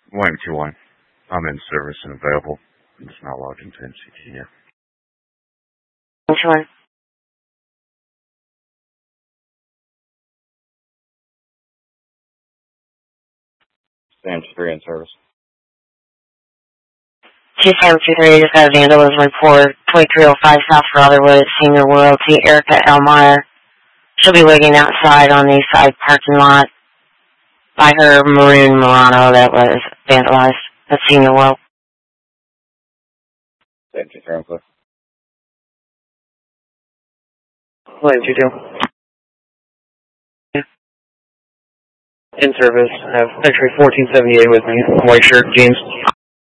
William T1. I'm in service and available. I'm just not logged into MCT yet. Which one? Sam 3 in service. 2723, just got a vandalism report. 2305 South Rotherwood, Senior Royalty, Erica Elmeyer. She'll be waiting outside on the side parking lot by her maroon Murano that was vandalized at Senior World. Sam 3 on clear. William 22. In service. I have entry 1478 with me. White shirt, jeans.